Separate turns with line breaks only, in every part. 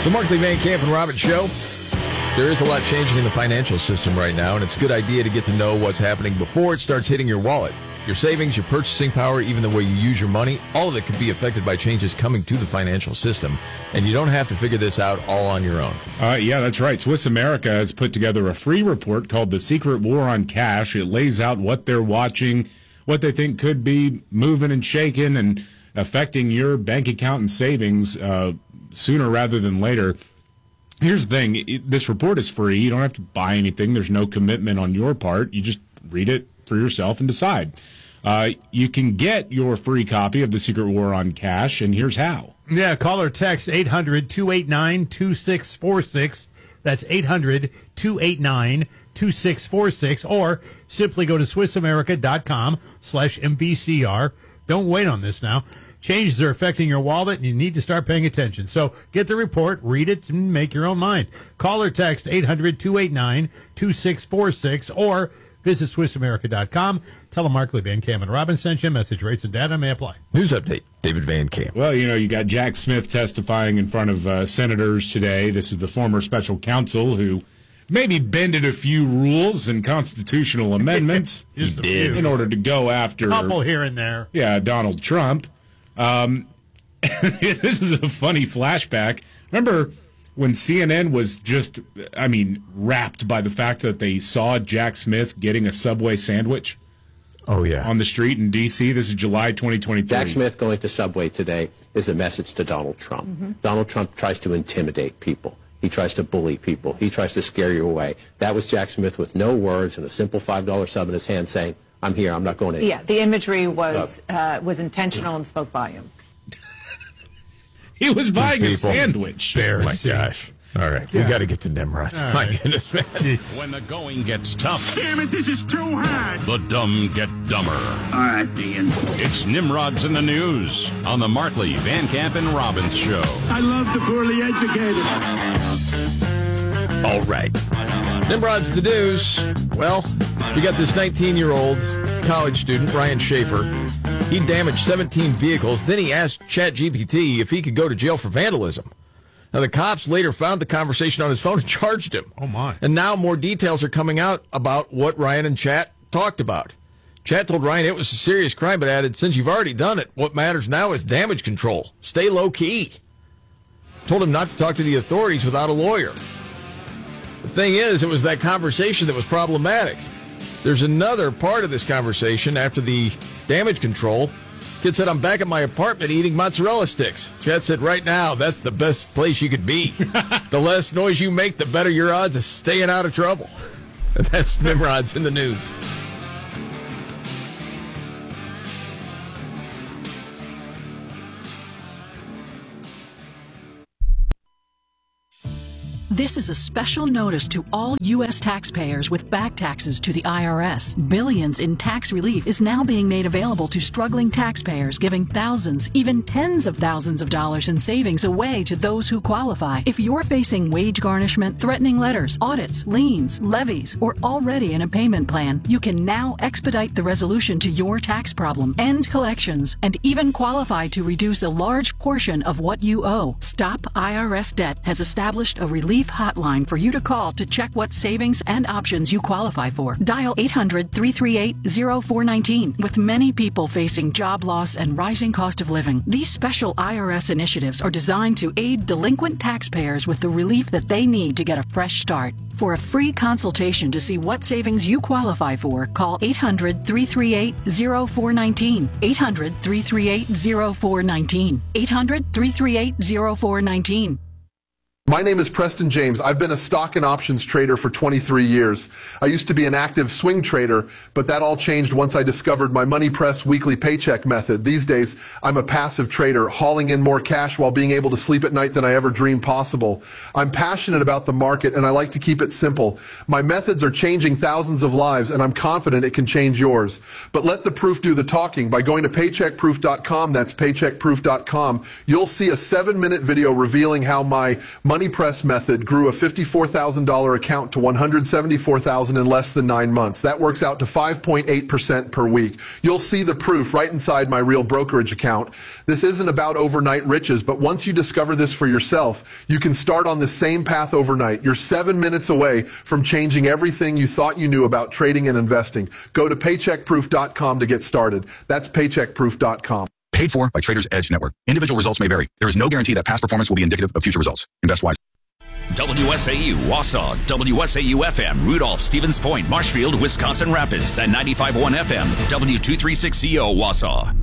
The Markley, Van Camp, and Robbins Show. There is a lot changing in the financial system right now, and it's a good idea to get to know what's happening before it starts hitting your wallet. Your savings, your purchasing power, even the way you use your money, all of it could be affected by changes coming to the financial system, and you don't have to figure this out all on your own.
Yeah, that's right. Swiss America has put together a free report called The Secret War on Cash. It lays out what they're watching, what they think could be moving and shaking and affecting your bank account and savings sooner rather than later. Here's the thing. This report is free. You don't have to buy anything. There's no commitment on your part. You just read it for yourself and decide. You can get your free copy of The Secret War on Cash, and here's how.
Yeah, call or text 800-289-2646. That's 800-289-2646. Or simply go to SwissAmerica.com/MBCR. Don't wait on this now. Changes are affecting your wallet, and you need to start paying attention. So get the report, read it, and make your own mind. Call or text 800-289-2646 or visit SwissAmerica.com. Tell them Markley, Van Camp, and Robbins sent you a message. Rates and data may apply.
News update, David Van Camp.
Well, you got Jack Smith testifying in front of senators today. This is the former special counsel who maybe bended a few rules and constitutional amendments
He did.
in order to go after...
Couple here and there.
Yeah, Donald Trump. This is a funny flashback. Remember when CNN was just, wrapped by the fact that they saw Jack Smith getting a Subway sandwich?
Oh, yeah.
On the street in D.C. This is July 2023.
Jack Smith going to Subway today is a message to Donald Trump. Mm-hmm. Donald Trump tries to intimidate people. He tries to bully people. He tries to scare you away. That was Jack Smith with no words and a simple $5 sub in his hand saying, I'm here, I'm not going anywhere.
Yeah, the imagery was intentional and spoke volumes.
He was buying a sandwich.
Oh, my gosh. All right, we got to get to Nimrod. My goodness, man.
When the going gets tough.
Damn it, this is too hard.
The dumb get dumber.
All right, Dean.
It's Nimrod's in the News on the Markley, Van Camp, and Robbins Show.
I love the poorly educated.
All right. Nimrod's the news. Well, we got this 19-year-old college student, Ryan Schaefer. He damaged 17 vehicles. Then he asked ChatGPT if he could go to jail for vandalism. Now, the cops later found the conversation on his phone and charged him.
Oh, my.
And now more details are coming out about what Ryan and Chat talked about. Chat told Ryan it was a serious crime, but added, since you've already done it, what matters now is damage control. Stay low-key. Told him not to talk to the authorities without a lawyer. The thing is, it was that conversation that was problematic. There's another part of this conversation after the damage control. Kid said, I'm back at my apartment eating mozzarella sticks. Chat said, right now, that's the best place you could be. The less noise you make, the better your odds of staying out of trouble. And that's Nimrod's in the News.
This is a special notice to all U.S. taxpayers with back taxes to the IRS. Billions in tax relief is now being made available to struggling taxpayers, giving thousands, even tens of thousands of dollars in savings away to those who qualify. If you're facing wage garnishment, threatening letters, audits, liens, levies, or already in a payment plan, you can now expedite the resolution to your tax problem, end collections, and even qualify to reduce a large portion of what you owe. Stop IRS Debt has established a relief hotline for you to call to check what savings and options you qualify for. Dial 800-338-0419. With many people facing job loss and rising cost of living, these special IRS initiatives are designed to aid delinquent taxpayers with the relief that they need to get a fresh start. For a free consultation to see what savings you qualify for, call 800-338-0419. 800-338-0419. 800-338-0419.
My name is Preston James. I've been a stock and options trader for 23 years. I used to be an active swing trader, but that all changed once I discovered my Money Press weekly paycheck method. These days, I'm a passive trader, hauling in more cash while being able to sleep at night than I ever dreamed possible. I'm passionate about the market, and I like to keep it simple. My methods are changing thousands of lives, and I'm confident it can change yours. But let the proof do the talking. By going to paycheckproof.com, that's paycheckproof.com, you'll see a 7-minute video revealing how my MoneyPress method grew a $54,000 account to $174,000 in less than 9 months. That works out to 5.8% per week. You'll see the proof right inside my Real Brokerage account. This isn't about overnight riches, but once you discover this for yourself, you can start on the same path overnight. You're 7 minutes away from changing everything you thought you knew about trading and investing. Go to paycheckproof.com to get started. That's paycheckproof.com.
Paid for by Traders Edge Network. Individual results may vary. There is no guarantee that past performance will be indicative of future results. Invest wisely.
WSAU, Wausau, WSAU FM, Rudolph, Stevens Point, Marshfield, Wisconsin Rapids, and 95.1 FM, W236CO, Wausau.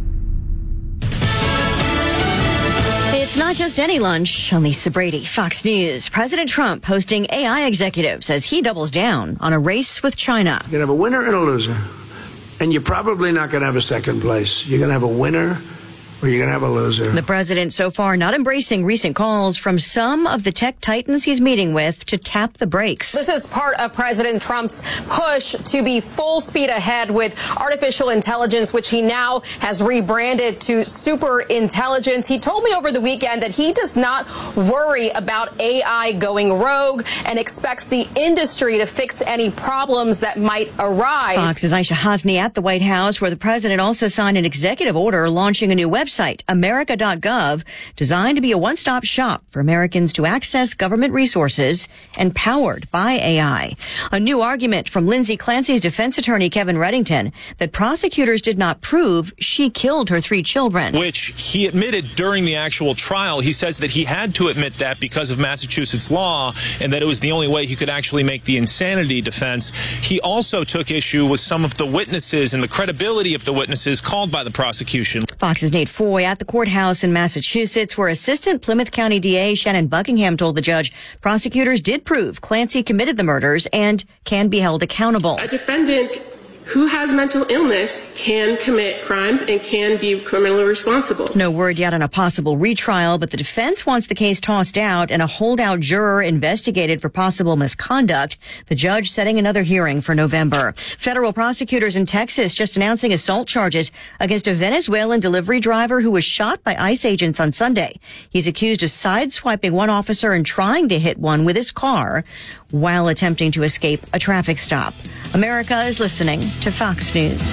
It's not just any lunch. I'm Lisa Brady, Fox News. President Trump hosting AI executives as he doubles down on a race with China.
You're going to have a winner and a loser. And you're probably not going to have a second place. You're going to have a winner or you're going to have a loser.
The president so far not embracing recent calls from some of the tech titans he's meeting with to tap the brakes.
This is part of President Trump's push to be full speed ahead with artificial intelligence, which he now has rebranded to super intelligence. He told me over the weekend that he does not worry about AI going rogue and expects the industry to fix any problems that might arise.
Fox's Aisha Hasni at the White House, where the president also signed an executive order launching a new website, America.gov, designed to be a one-stop shop for Americans to access government resources and powered by AI. A new argument from Lindsay Clancy's defense attorney, Kevin Reddington, that prosecutors did not prove she killed her 3 children.
Which he admitted during the actual trial. He says that he had to admit that because of Massachusetts law and that it was the only way he could actually make the insanity defense. He also took issue with some of the witnesses and the credibility of the witnesses called by the prosecution.
Fox's Nate Foy at the courthouse in Massachusetts, where Assistant Plymouth County DA Shannon Buckingham told the judge prosecutors did prove Clancy committed the murders and can be held accountable.
A defendant who has mental illness can commit crimes and can be criminally responsible.
No word yet on a possible retrial, but the defense wants the case tossed out and a holdout juror investigated for possible misconduct. The judge setting another hearing for November. Federal prosecutors in Texas just announcing assault charges against a Venezuelan delivery driver who was shot by ICE agents on Sunday. He's accused of sideswiping one officer and trying to hit one with his car while attempting to escape a traffic stop. America is listening to Fox News.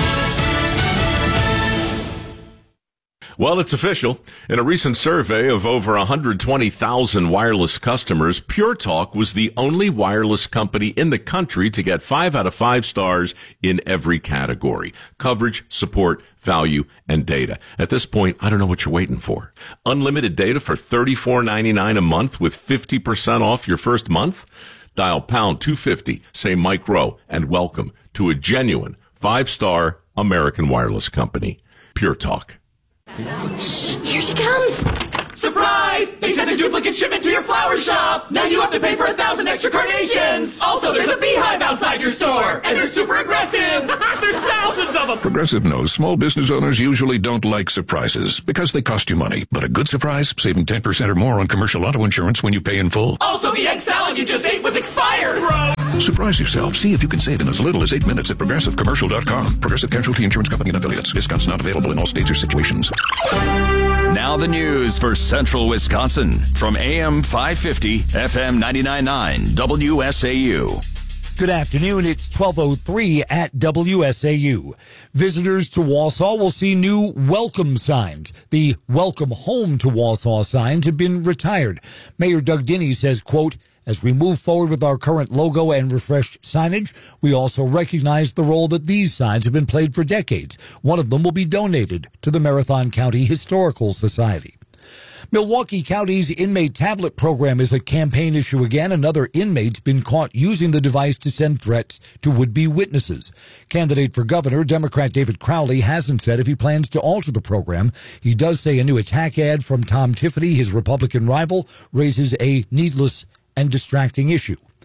Well, it's official. In a recent survey of over 120,000 wireless customers, Pure Talk was the only wireless company in the country to get 5 out of 5 stars in every category: coverage, support, value, and data. At this point, I don't know what you're waiting for. Unlimited data for $34.99 a month with 50% off your first month? Dial pound 250, say Mike Rowe, and welcome to a genuine 5-star American wireless company. Pure Talk.
Here she comes! Surprise! They sent a duplicate shipment to your flower shop! Now you have to pay for 1,000 extra carnations! Also, there's a beehive outside your store! And they're super aggressive! There's thousands of them!
Progressive knows small business owners usually don't like surprises because they cost you money. But a good surprise? Saving 10% or more on commercial auto insurance when you pay in full.
Also, the egg salad you just ate was expired!
Surprise yourself. See if you can save in as little as 8 minutes at ProgressiveCommercial.com. Progressive Casualty Insurance Company and Affiliates. Discounts not available in all states or situations.
Now the news for Central Wisconsin from AM 550, FM 99.9, WSAU.
Good afternoon. It's 12:03 at WSAU. Visitors to Wausau will see new welcome signs. The welcome home to Wausau signs have been retired. Mayor Doug Dinney says, quote, "As we move forward with our current logo and refreshed signage, we also recognize the role that these signs have been played for decades. One of them will be donated to the Marathon County Historical Society." Milwaukee County's inmate tablet program is a campaign issue again. Another inmate's been caught using the device to send threats to would-be witnesses. Candidate for governor, Democrat David Crowley, hasn't said if he plans to alter the program. He does say a new attack ad from Tom Tiffany, his Republican rival, raises a needless and distracting issue.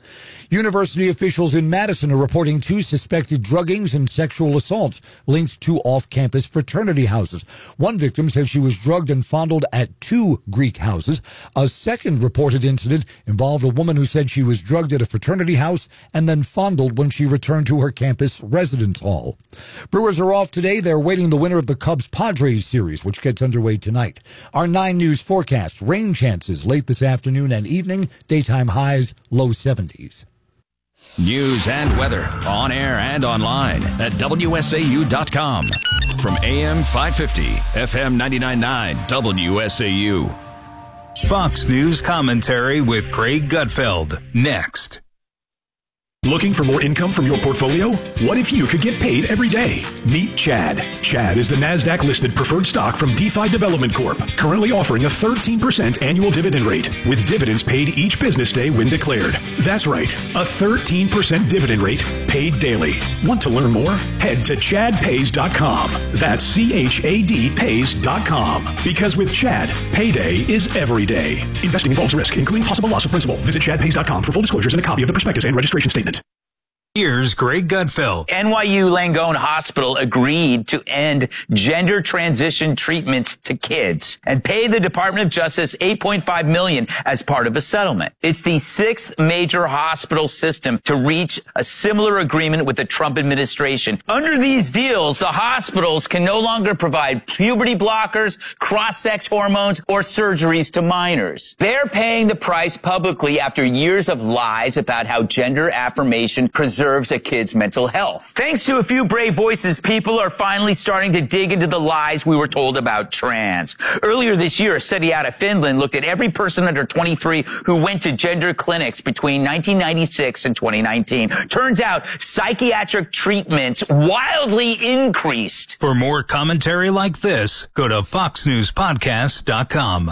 University officials in Madison are reporting 2 suspected druggings and sexual assaults linked to off-campus fraternity houses. One victim says she was drugged and fondled at 2 Greek houses. A second reported incident involved a woman who said she was drugged at a fraternity house and then fondled when she returned to her campus residence hall. Brewers are off today. They're awaiting the winner of the Cubs-Padres series, which gets underway tonight. Our 9 News forecast: rain chances late this afternoon and evening, daytime highs low 70s.
News and weather on air and online at WSAU.com. From AM 550, FM 99.9, WSAU.
Fox News commentary with Craig Gutfeld. Next.
Looking for more income from your portfolio? What if you could get paid every day? Meet Chad. Chad is the NASDAQ-listed preferred stock from DeFi Development Corp., currently offering a 13% annual dividend rate, with dividends paid each business day when declared. That's right, a 13% dividend rate paid daily. Want to learn more? Head to ChadPays.com. That's CHAD Pays.com. Because with Chad, payday is every day. Investing involves risk, including possible loss of principal. Visit ChadPays.com for full disclosures and a copy of the prospectus and registration statement.
Here's Greg Gutfeld.
NYU Langone Hospital agreed to end gender transition treatments to kids and pay the Department of Justice $8.5 million as part of a settlement. It's the 6th major hospital system to reach a similar agreement with the Trump administration. Under these deals, the hospitals can no longer provide puberty blockers, cross-sex hormones, or surgeries to minors. They're paying the price publicly after years of lies about how gender affirmation preserves a kid's mental health. Thanks to a few brave voices, people are finally starting to dig into the lies we were told about trans. Earlier this year, a study out of Finland looked at every person under 23 who went to gender clinics between 1996 and 2019. Turns out psychiatric treatments wildly increased.
For more commentary like this, go to foxnewspodcast.com.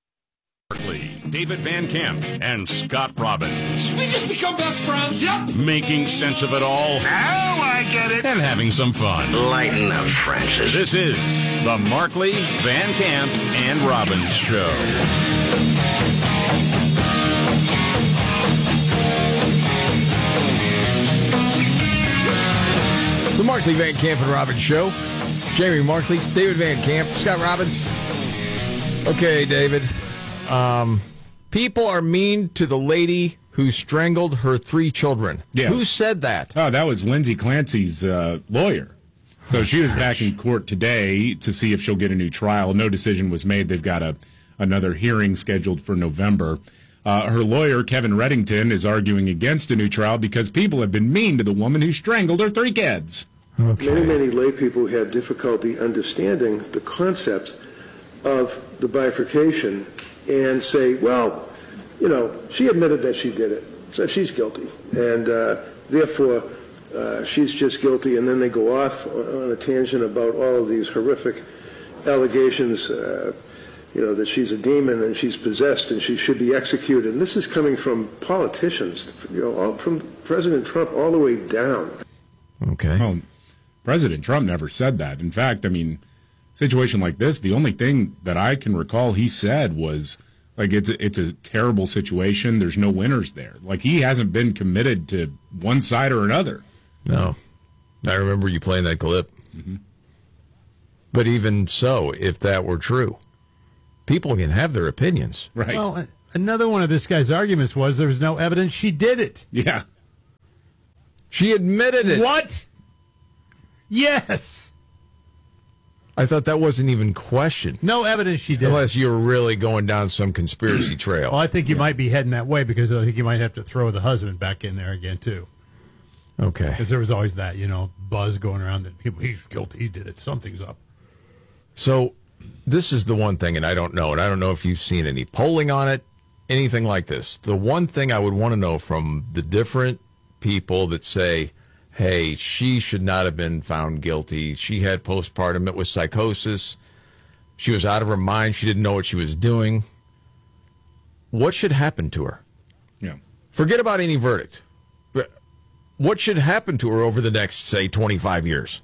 David Van Camp and Scott Robbins.
We just become best friends. Yep.
Making sense of it all.
Now I get it.
And having some fun.
Lighten up, Francis.
This is the Markley, Van Camp, and Robbins Show.
The Markley, Van Camp, and Robbins Show. Jamie Markley, David Van Camp, Scott Robbins. Okay, David. People are mean to the lady who strangled her 3 children.
Yes.
Who said that?
Oh, that was Lindsay Clancy's lawyer. So she was back in court today to see if she'll get a new trial. No decision was made. They've got another hearing scheduled for November. Her lawyer, Kevin Reddington, is arguing against a new trial because people have been mean to the woman who strangled her 3 kids.
Okay. Many lay people have difficulty understanding the concept of the bifurcation and say, well, you know, she admitted that she did it, so she's guilty, and therefore she's just guilty, and then they go off on a tangent about all of these horrific allegations, that she's a demon and she's possessed and she should be executed. And this is coming from politicians, from President Trump all the way down.
Okay.
Well, President Trump never said that. In fact, I mean, situation like this, the only thing that I can recall he said was, like, it's a terrible situation. There's no winners there. Like, he hasn't been committed to one side or another.
No. I remember you playing that clip.
Mm-hmm.
But even so, if that were true, people can have their opinions.
Right.
Well, another one of this guy's arguments was there was no evidence she did it.
Yeah.
She admitted it.
What? Yes.
I thought that wasn't even questioned.
No evidence she did.
Unless you were really going down some conspiracy trail.
Well, I think you might be heading that way because I think you might have to throw the husband back in there again, too.
Okay.
Because there was always that, buzz going around that people, he's guilty, he did it, something's up.
So this is the one thing, and I don't know if you've seen any polling on it, anything like this. The one thing I would want to know from the different people that say, hey, she should not have been found guilty. She had postpartum. It was psychosis. She was out of her mind. She didn't know what she was doing. What should happen to her?
Yeah.
Forget about any verdict. But what should happen to her over the next, say, 25 years?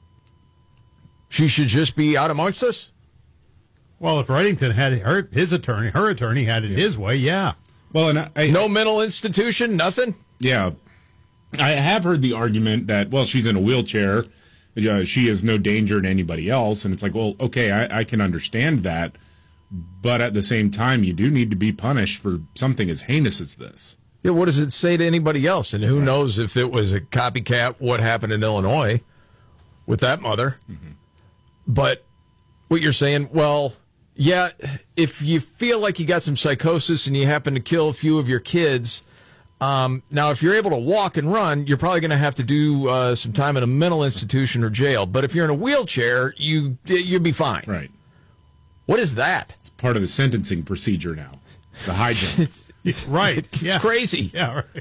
She should just be out amongst us?
Well, if Reddington had her attorney had it his way, yeah.
Well, and
no mental institution, nothing?
Yeah. I have heard the argument that, well, she's in a wheelchair. She is no danger to anybody else. And it's like, well, okay, I can understand that. But at the same time, you do need to be punished for something as heinous as this.
Yeah, what does it say to anybody else? And who knows if it was a copycat, what happened in Illinois with that mother. Mm-hmm. But what you're saying, well, yeah, if you feel like you got some psychosis and you happen to kill a few of your kids, now if you're able to walk and run, you're probably going to have to do some time in a mental institution or jail. But if you're in a wheelchair, you'll be fine.
Right.
What is that?
It's part of the sentencing procedure now. It's the high jump.
It's right.
It's crazy.
Yeah, right.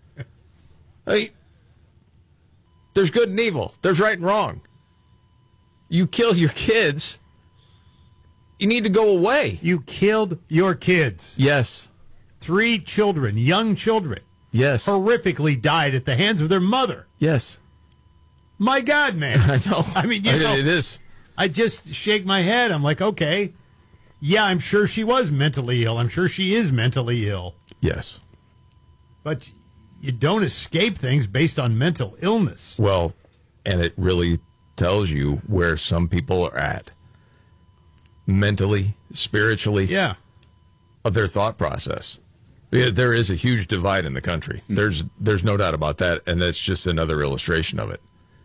Hey, there's good and evil. There's right and wrong. You kill your kids, you need to go away.
You killed your kids.
Yes.
3 children, young children.
Yes.
Horrifically died at the hands of their mother.
Yes.
My God, man.
I know.
I mean, you know,
it is.
I just shake my head. I'm like, okay. Yeah, I'm sure she was mentally ill. I'm sure she is mentally ill.
Yes.
But you don't escape things based on mental illness.
Well, and it really tells you where some people are at mentally, spiritually, of their thought process. Yeah, there is a huge divide in the country. There's no doubt about that, and that's just another illustration of it.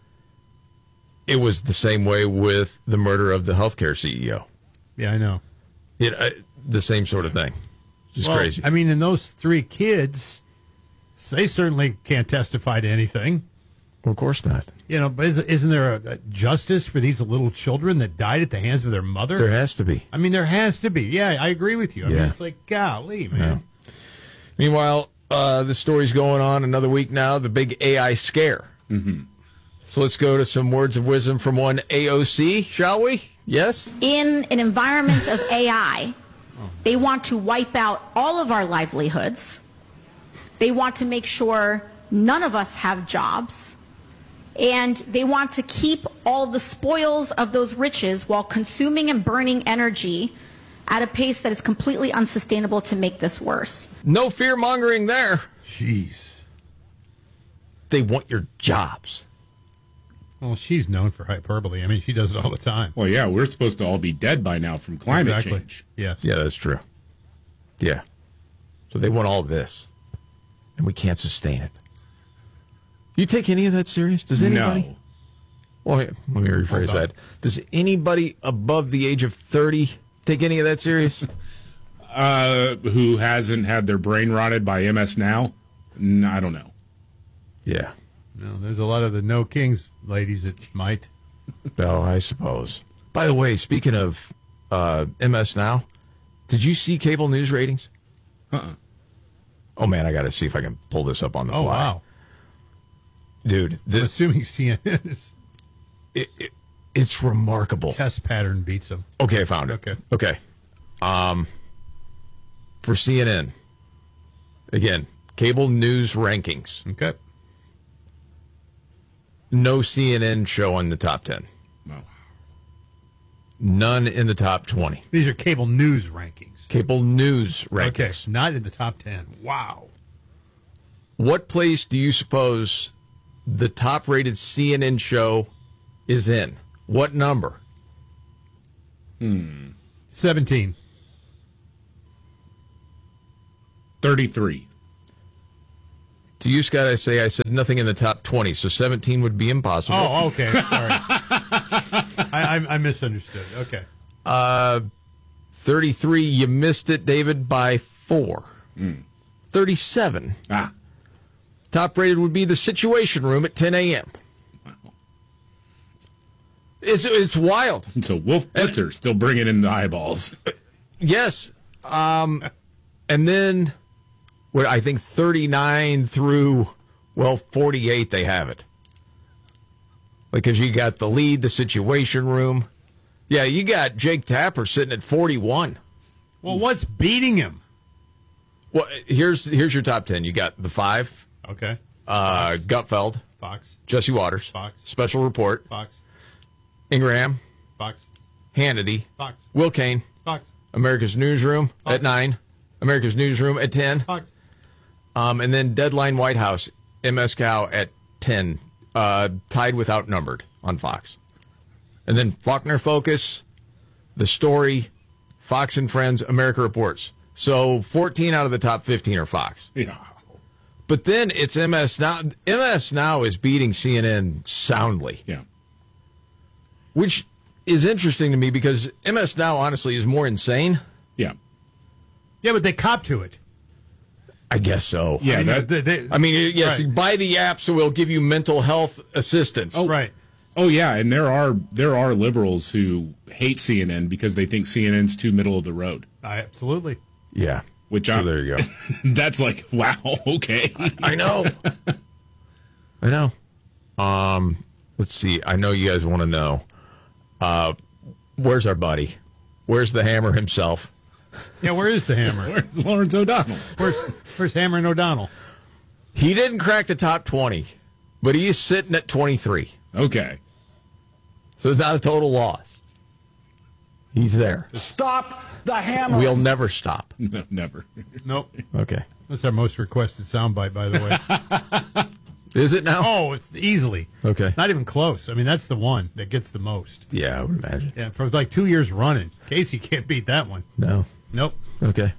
It was the same way with the murder of the healthcare CEO.
Yeah, I know.
The same sort of thing. Just crazy.
I mean, and those 3 kids, they certainly can't testify to anything.
Well, of course not.
You know, but isn't there a justice for these little children that died at the hands of their mother?
There has to be.
I mean, there has to be. Yeah, I agree with you. I mean, it's like, golly, man.
Yeah. Meanwhile, the story's going on another week now, the big AI scare.
Mm-hmm.
So let's go to some words of wisdom from one AOC, shall we? Yes?
In an environment of AI, they want to wipe out all of our livelihoods. They want to make sure none of us have jobs. And they want to keep all the spoils of those riches while consuming and burning energy at a pace that is completely unsustainable to make this worse.
No fear-mongering there.
Jeez.
They want your jobs.
Well, she's known for hyperbole. I mean, she does it all the time.
Well, yeah, we're supposed to all be dead by now from climate change.
Yes.
Yeah, that's true. Yeah. So they want all this, and we can't sustain it. Do you take any of that serious? Does anybody?
No.
Well, let me rephrase that. Does anybody above the age of 30 take any of that serious?
Who hasn't had their brain rotted by MS now? I don't know.
Yeah.
No, there's a lot of the No Kings ladies that might.
No, I suppose. By the way, speaking of MS Now, did you see cable news ratings? Oh, man, I got to see if I can pull this up on the fly.
Oh, wow.
Dude.
I'm assuming CNN is...
It's remarkable.
Test pattern beats them.
Okay, I found it. Okay. For CNN, again, cable news rankings.
Okay.
No CNN show in the top 10.
Wow.
None in the top 20.
These are cable news rankings.
Cable news rankings.
Okay, not in the top 10. Wow.
What place do you suppose the top-rated CNN show is in? What number?
17.
33.
To you, Scott, I said nothing in the top 20, so 17 would be impossible.
Oh, okay. Sorry. I misunderstood. Okay.
33, you missed it, David, by 4. 37. Top rated would be the Situation Room at 10 a.m.
Wow.
It's wild.
So Wolf Blitzer still bringing in the eyeballs.
Yes. And then... I think 39 through, 48, they have it. Because you got the Lead, the Situation Room. Yeah, you got Jake Tapper sitting at 41.
Well, what's beating him?
Well, here's your top 10. You got The Five.
Okay.
Gutfeld.
Fox.
Jesse Waters.
Fox.
Special Report.
Fox.
Ingraham.
Fox.
Hannity.
Fox.
Will Kane.
Fox.
America's Newsroom
Fox.
at 9. America's Newsroom at 10.
Fox.
And then Deadline White House, MSCOW at 10, tied with Outnumbered on Fox. And then Faulkner Focus, The Story, Fox and Friends, America Reports. So 14 out of the top 15 are Fox.
Yeah.
But then it's MS Now. MS Now is beating CNN soundly.
Yeah.
Which is interesting to me because MS Now, honestly, is more insane.
Yeah.
Yeah, but they cop to it.
I guess so.
Yeah.
Yes,
right.
buy the app so we'll give you mental health assistance.
Oh, right.
Oh yeah, and there are liberals who hate CNN because they think CNN's too middle of the road.
Absolutely.
Yeah.
Which
So there you go.
That's like, wow, okay.
I know. I know. Let's see. I know you guys want to know. Where's our buddy? Where's the Hammer himself?
Yeah, where is the Hammer?
Where's Lawrence O'Donnell?
Where's Hammer and O'Donnell?
He didn't crack the top 20, but he's sitting at 23.
Okay.
So it's not a total loss. He's there.
Stop the Hammer.
We'll never stop.
No, never.
Nope.
Okay.
That's our most requested soundbite, by the way.
Is it now?
Oh, it's easily.
Okay.
Not even close. I mean, that's the one that gets the most.
Yeah, I would imagine.
Yeah, for like 2 years running. Casey can't beat that one.
No.
Nope.
Okay.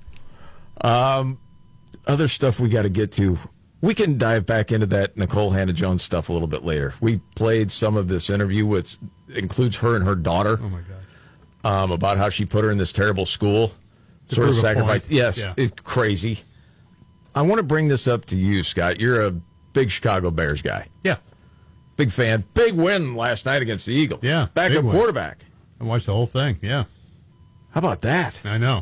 Other stuff we got to get to. We can dive back into that Nicole Hannah-Jones stuff a little bit later. We played some of this interview, which includes her and her daughter.
Oh, my God.
About how she put her in this terrible school.
To
Sort of
prove a
sacrifice.
point.
Yes,
Yeah.
it's crazy. I want to bring this up to you, Scott. You're a big Chicago Bears guy.
Yeah.
Big fan. Big win last night against the Eagles.
Yeah.
Backup
big win.
quarterback.
I watched the whole thing. Yeah.
How about that?
I know.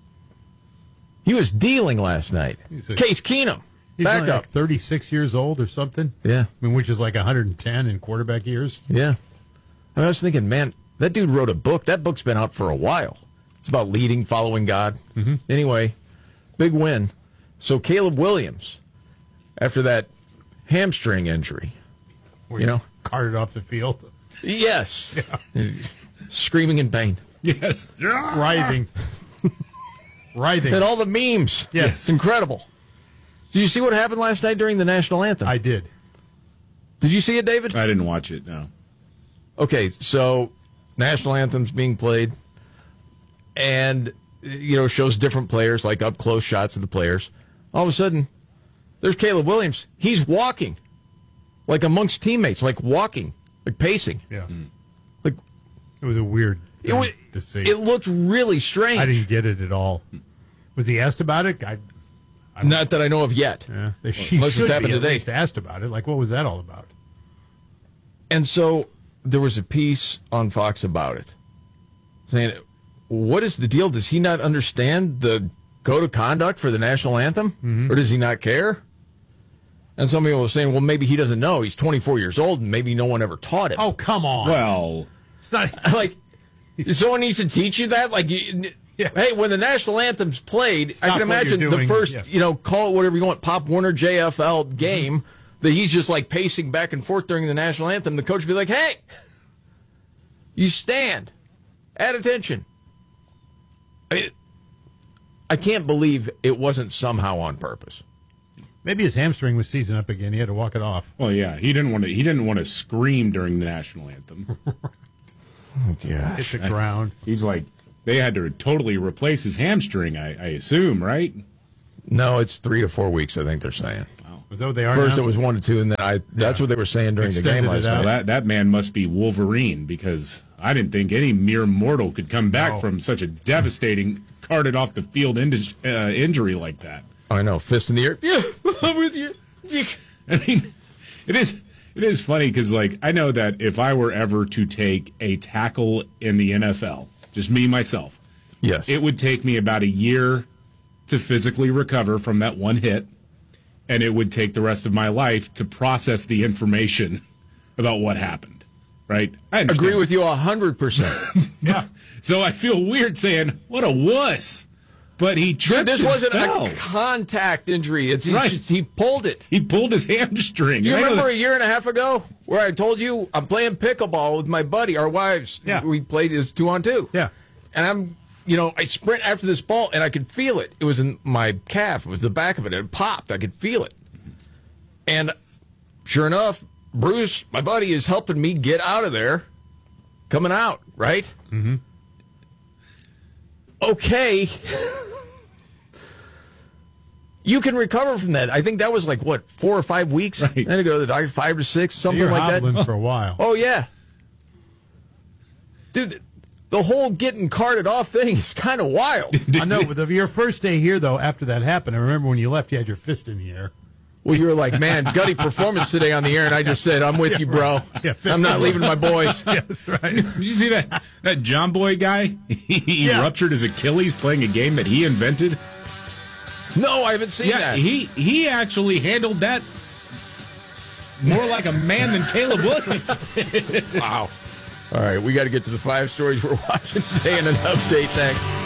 He was dealing last night. Case Keenum.
He's only
Backup.
like 36 years old or something.
Yeah.
I mean, which is like 110 in quarterback years.
Yeah. I was thinking, man, that dude wrote a book. That book's been out for a while. It's about leading, following God.
Mm-hmm.
Anyway, big win. So Caleb Williams, after that hamstring injury,
Where you carted off the field.
Yes.
Yeah.
Screaming in pain.
Yes.
Writhing. Writhing.
And all the memes.
Yes.
It's incredible. Did you see what happened last night during the national anthem?
I did.
Did you see it, David?
I didn't watch it, no.
Okay, so national anthem's being played, and, shows different players, like up-close shots of the players. All of a sudden, there's Caleb Williams. He's walking, like amongst teammates, like walking, like pacing.
Yeah.
Like
it was a weird thing to see.
It looked really strange.
I didn't get it at all. Was he asked about it?
Not that I know of yet.
Yeah.
Unless
She
it's
should
happened
be at
today.
least asked about it. Like, what was that all about?
And so there was a piece on Fox about it, saying, what is the deal? Does he not understand the code of conduct for the national anthem?
Mm-hmm.
Or does he not care? And some people were saying, well, maybe he doesn't know. He's 24 years old, and maybe no one ever taught him.
Oh, come on.
Well,
it's not
like someone needs to teach you that. Like, hey, when the national anthem's played,
Stop
I can
what
imagine
you're
the
doing.
first,
Yeah.
call it whatever you want, Pop Warner JFL game, that he's just like pacing back and forth during the national anthem. The coach would be like, hey, you stand at attention. I can't believe it wasn't somehow on purpose.
Maybe his hamstring was seizing up again. He had to walk it off.
Well, yeah, he didn't want to scream during the national anthem.
Oh, gosh.
Hit the ground.
He's like, they had to totally replace his hamstring, I assume, right?
No, it's 3 to 4 weeks, I think they're saying.
Wow.
Is that what they are
First
now?
it was 1 to 2, and then that's what they were saying during the game
Extended
last
it out.
night.
Well, that man must be Wolverine, because I didn't think any mere mortal could come back from such a devastating, carted off the field injury like that.
I know, fist in the air. Yeah, I'm with you.
I mean, it is funny because, like, I know that if I were ever to take a tackle in the NFL, just me, myself,
yes,
it would take me about a year to physically recover from that one hit, and it would take the rest of my life to process the information about what happened, right? I
agree with you 100%.
Yeah. So I feel weird saying, what a wuss. But he tripped.
This
and
wasn't
fell.
a contact injury.
Right.
He pulled it.
He pulled his hamstring.
You
And I know
remember
that-
a year and a half ago where I told you I'm playing pickleball with my buddy, our wives.
Yeah.
We played as 2-on-2.
Yeah.
And I'm, I sprint after this ball, and I could feel it. It was in my calf. It was the back of it. It popped. I could feel it. And sure enough, Bruce, my buddy, is helping me get out of there, coming out, right?
Mm-hmm.
Okay. You can recover from that. I think that was 4 or 5 weeks?
Right.
Then to go to the doctor, 5 or 6, something
You're
like that.
hobbling for a while.
Oh, yeah. Dude, the whole getting carted off thing is kind of wild.
I know, but your first day here, though, after that happened, I remember when you left, you had your fist in the air.
Well, you were like, man, gutty performance today on the air, and I just said, I'm with you, bro.
Yeah,
I'm not leaving my boys.
Yes, right.
Did you see that John Boy guy? He ruptured his Achilles playing a game that he invented.
No, I haven't seen that.
He actually handled that more like a man than Caleb Williams.
Wow. All right, we got to get to the 5 stories we're watching today and an update. Thanks.